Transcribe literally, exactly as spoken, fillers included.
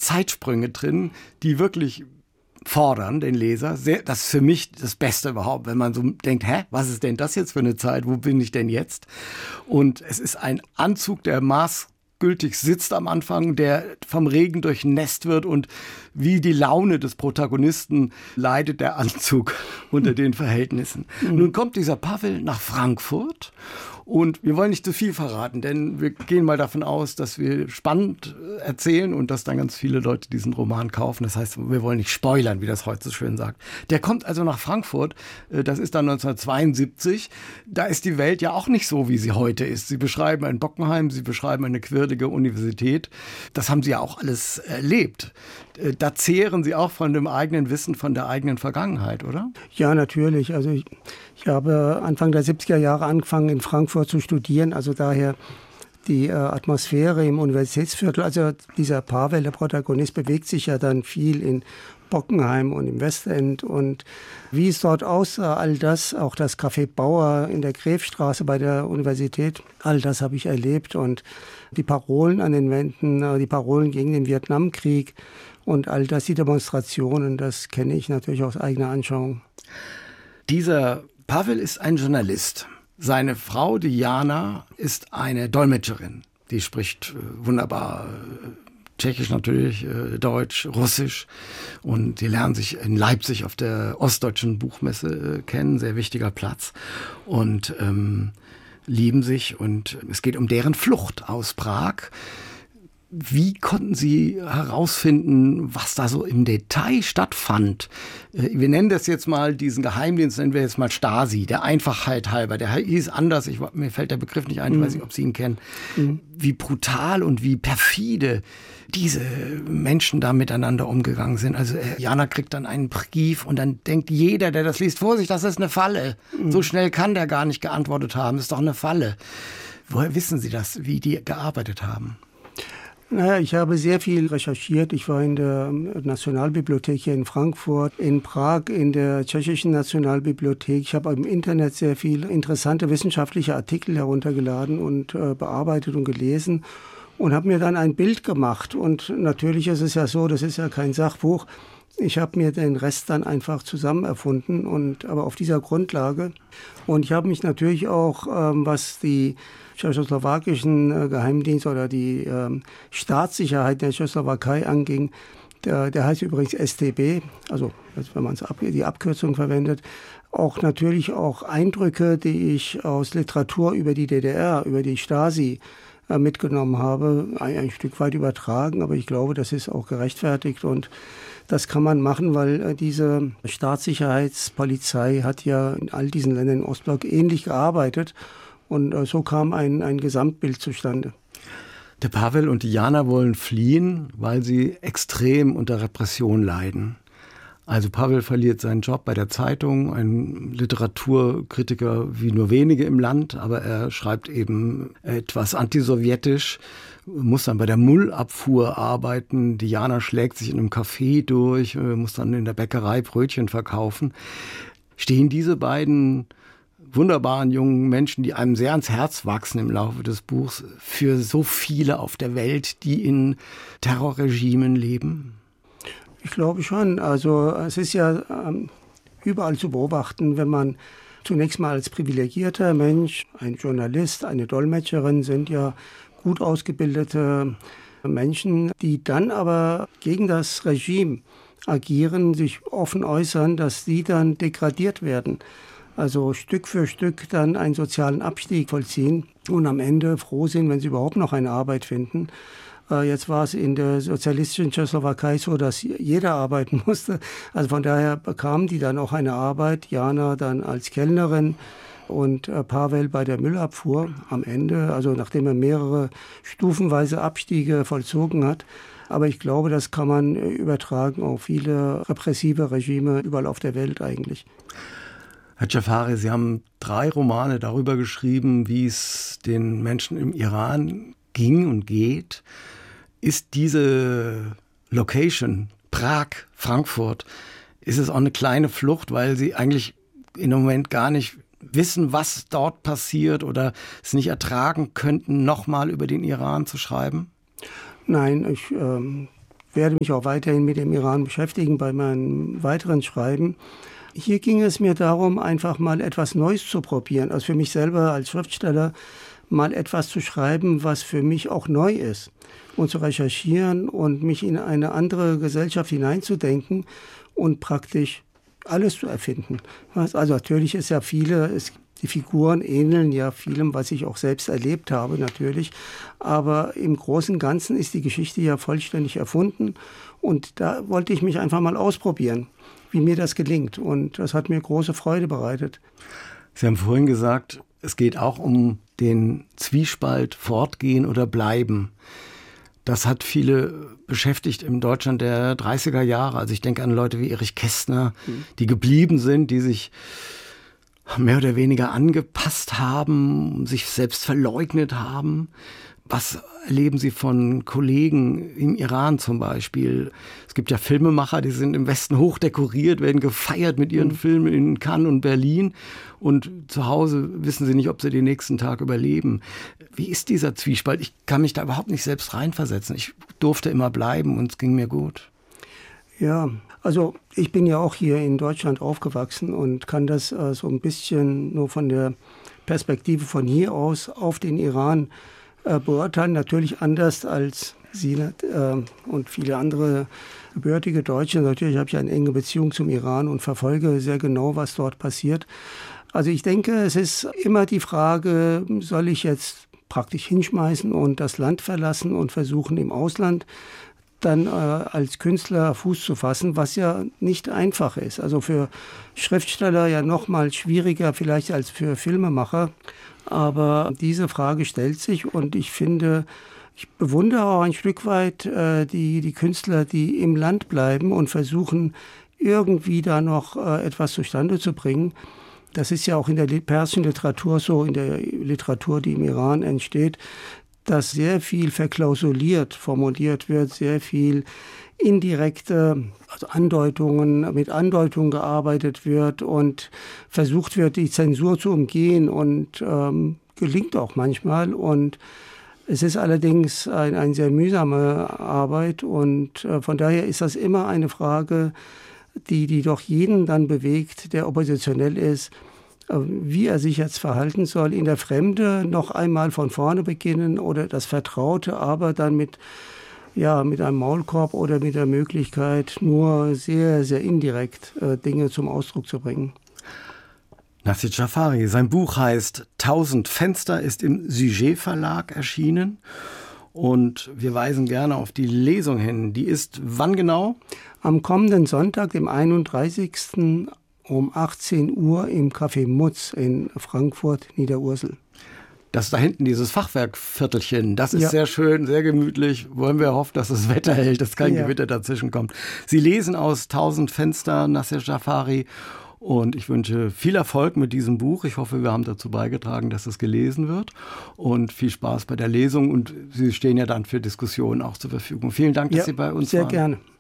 Zeitsprünge drin, die wirklich fordern, den Leser. Sehr, das ist für mich das Beste überhaupt, wenn man so denkt, hä, was ist denn das jetzt für eine Zeit? Wo bin ich denn jetzt? Und es ist ein Anzug, der maßgültig sitzt am Anfang, der vom Regen durchnässt wird und wie die Laune des Protagonisten leidet der Anzug unter den Verhältnissen. Mhm. Nun kommt dieser Pavel nach Frankfurt. Und wir wollen nicht zu viel verraten, denn wir gehen mal davon aus, dass wir spannend erzählen und dass dann ganz viele Leute diesen Roman kaufen. Das heißt, wir wollen nicht spoilern, wie das heute so schön sagt. Der kommt also nach Frankfurt, das ist dann neunzehnhundertzweiundsiebzig. Da ist die Welt ja auch nicht so, wie sie heute ist. Sie beschreiben ein Bockenheim, sie beschreiben eine quirlige Universität. Das haben sie ja auch alles erlebt. Da zehren Sie auch von dem eigenen Wissen, von der eigenen Vergangenheit, oder? Ja, natürlich. Also ich, ich habe Anfang der siebziger Jahre angefangen, in Frankfurt zu studieren. Also daher die äh, Atmosphäre im Universitätsviertel. Also dieser Pavel, der Protagonist, bewegt sich ja dann viel in Bockenheim und im Westend. Und wie es dort aussah, all das, auch das Café Bauer in der Gräfstraße bei der Universität, all das habe ich erlebt. Und die Parolen an den Wänden, die Parolen gegen den Vietnamkrieg und all das, die Demonstrationen, das kenne ich natürlich aus eigener Anschauung. Dieser Pavel ist ein Journalist. Seine Frau Diana ist eine Dolmetscherin. Die spricht äh, wunderbar äh, Tschechisch natürlich, äh, Deutsch, Russisch. Und die lernen sich in Leipzig auf der Ostdeutschen Buchmesse äh, kennen. Sehr wichtiger Platz. Und ähm, lieben sich. Und es geht um deren Flucht aus Prag. Wie konnten Sie herausfinden, was da so im Detail stattfand? Wir nennen das jetzt mal, diesen Geheimdienst nennen wir jetzt mal Stasi, der Einfachheit halber. Der hieß anders, ich, mir fällt der Begriff nicht ein, ich weiß nicht, ob Sie ihn kennen. Mhm. Wie brutal und wie perfide diese Menschen da miteinander umgegangen sind. Also Jana kriegt dann einen Brief und dann denkt jeder, der das liest, Vorsicht, das ist eine Falle. Mhm. So schnell kann der gar nicht geantwortet haben, das ist doch eine Falle. Woher wissen Sie das, wie die gearbeitet haben? Naja, ich habe sehr viel recherchiert. Ich war in der Nationalbibliothek hier in Frankfurt, in Prag, in der tschechischen Nationalbibliothek. Ich habe im Internet sehr viele interessante wissenschaftliche Artikel heruntergeladen und äh, bearbeitet und gelesen und habe mir dann ein Bild gemacht. Und natürlich ist es ja so, das ist ja kein Sachbuch. Ich habe mir den Rest dann einfach zusammen erfunden, und aber auf dieser Grundlage. Und ich habe mich natürlich auch, ähm, was die tschechoslowakischen äh, Geheimdienste oder die ähm, Staatssicherheit der Tschechoslowakei anging, der, der heißt übrigens S T B, also wenn man ab, die Abkürzung verwendet, auch natürlich auch Eindrücke, die ich aus Literatur über die D D R, über die Stasi äh, mitgenommen habe, ein, ein Stück weit übertragen, aber ich glaube, das ist auch gerechtfertigt und das kann man machen, weil äh, diese Staatssicherheitspolizei hat ja in all diesen Ländern im Ostblock ähnlich gearbeitet. Und äh, so kam ein, ein Gesamtbild zustande. Der Pavel und Diana wollen fliehen, weil sie extrem unter Repression leiden. Also Pavel verliert seinen Job bei der Zeitung, ein Literaturkritiker wie nur wenige im Land, aber er schreibt eben etwas antisowjetisch, muss dann bei der Müllabfuhr arbeiten. Diana schlägt sich in einem Café durch, muss dann in der Bäckerei Brötchen verkaufen. Stehen diese beiden wunderbaren jungen Menschen, die einem sehr ans Herz wachsen im Laufe des Buchs, für so viele auf der Welt, die in Terrorregimen leben? Ich glaube schon. Also es ist ja ähm, überall zu beobachten, wenn man zunächst mal als privilegierter Mensch, ein Journalist, eine Dolmetscherin sind ja gut ausgebildete Menschen, die dann aber gegen das Regime agieren, sich offen äußern, dass sie dann degradiert werden. Also Stück für Stück dann einen sozialen Abstieg vollziehen und am Ende froh sind, wenn sie überhaupt noch eine Arbeit finden. Jetzt war es in der sozialistischen Tschechoslowakei so, dass jeder arbeiten musste. Also von daher bekamen die dann auch eine Arbeit. Jana dann als Kellnerin und Pavel bei der Müllabfuhr am Ende, also nachdem er mehrere stufenweise Abstiege vollzogen hat. Aber ich glaube, das kann man übertragen auf viele repressive Regime überall auf der Welt eigentlich. Herr Dschafari, Sie haben drei Romane darüber geschrieben, wie es den Menschen im Iran ging und geht. Ist diese Location, Prag, Frankfurt, ist es auch eine kleine Flucht, weil Sie eigentlich im Moment gar nicht wissen, was dort passiert oder es nicht ertragen könnten, nochmal über den Iran zu schreiben? Nein, ich ähm, werde mich auch weiterhin mit dem Iran beschäftigen bei meinem weiteren Schreiben. Hier ging es mir darum, einfach mal etwas Neues zu probieren. Also für mich selber als Schriftsteller mal etwas zu schreiben, was für mich auch neu ist. Und zu recherchieren und mich in eine andere Gesellschaft hineinzudenken und praktisch alles zu erfinden. Also natürlich ist ja viele, es, die Figuren ähneln ja vielem, was ich auch selbst erlebt habe natürlich. Aber im Großen und Ganzen ist die Geschichte ja vollständig erfunden. Und da wollte ich mich einfach mal ausprobieren, wie mir das gelingt. Und das hat mir große Freude bereitet. Sie haben vorhin gesagt, es geht auch um den Zwiespalt fortgehen oder bleiben. Das hat viele beschäftigt im Deutschland der dreißiger Jahre. Also ich denke an Leute wie Erich Kästner, die geblieben sind, die sich mehr oder weniger angepasst haben, sich selbst verleugnet haben. Was erleben Sie von Kollegen im Iran zum Beispiel? Es gibt ja Filmemacher, die sind im Westen hochdekoriert, werden gefeiert mit ihren mhm. Filmen in Cannes und Berlin. Und zu Hause wissen sie nicht, ob sie den nächsten Tag überleben. Wie ist dieser Zwiespalt? Ich kann mich da überhaupt nicht selbst reinversetzen. Ich durfte immer bleiben und es ging mir gut. Ja, also ich bin ja auch hier in Deutschland aufgewachsen und kann das äh, so ein bisschen nur von der Perspektive von hier aus auf den Iran beurteilen, natürlich anders als Sie äh, und viele andere gebürtige Deutsche. Natürlich habe ich eine enge Beziehung zum Iran und verfolge sehr genau, was dort passiert. Also ich denke, es ist immer die Frage, soll ich jetzt praktisch hinschmeißen und das Land verlassen und versuchen im Ausland dann äh, als Künstler Fuß zu fassen, was ja nicht einfach ist. Also für Schriftsteller ja noch mal schwieriger vielleicht als für Filmemacher. Aber diese Frage stellt sich und ich finde, ich bewundere auch ein Stück weit äh, die, die Künstler, die im Land bleiben und versuchen, irgendwie da noch äh, etwas zustande zu bringen. Das ist ja auch in der persischen Literatur so, in der Literatur, die im Iran entsteht, dass sehr viel verklausuliert formuliert wird, sehr viel indirekte also Andeutungen, mit Andeutungen gearbeitet wird und versucht wird, die Zensur zu umgehen und ähm, gelingt auch manchmal. Und es ist allerdings ein, eine sehr mühsame Arbeit und äh, von daher ist das immer eine Frage, die, die doch jeden dann bewegt, der oppositionell ist, wie er sich jetzt verhalten soll, in der Fremde noch einmal von vorne beginnen oder das Vertraute, aber dann mit, ja, mit einem Maulkorb oder mit der Möglichkeit, nur sehr, sehr indirekt äh, Dinge zum Ausdruck zu bringen. Nassir Jafari, sein Buch heißt Tausend Fenster, ist im Sujet Verlag erschienen und wir weisen gerne auf die Lesung hin. Die ist wann genau? Am kommenden Sonntag, dem einunddreißigsten um achtzehn Uhr im Café Mutz in Frankfurt Niederursel. Das ist da hinten, dieses Fachwerkviertelchen, das ist ja. sehr schön, sehr gemütlich. Wollen wir hoffen, dass das Wetter hält, dass kein ja. Gewitter dazwischen kommt. Sie lesen aus Tausend Fenster, Nassir Jafari. Und ich wünsche viel Erfolg mit diesem Buch. Ich hoffe, wir haben dazu beigetragen, dass es gelesen wird. Und viel Spaß bei der Lesung. Und Sie stehen ja dann für Diskussionen auch zur Verfügung. Vielen Dank, dass ja, Sie bei uns sehr waren. Sehr gerne.